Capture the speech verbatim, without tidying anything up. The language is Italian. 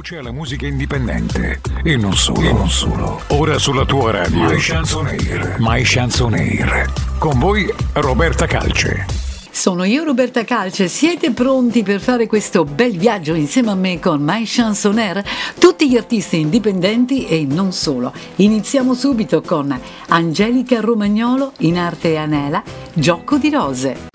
voce alla musica indipendente e non solo, e non solo. Ora sulla tua radio My Chansoneer, My Chansoneer. Con voi Roberta Calce. Sono io Roberta Calce, siete pronti per fare questo bel viaggio insieme a me con My Chansoneer? Tutti gli artisti indipendenti e non solo. Iniziamo subito con Angelica Romagnolo in arte Anela, Gioco di rose.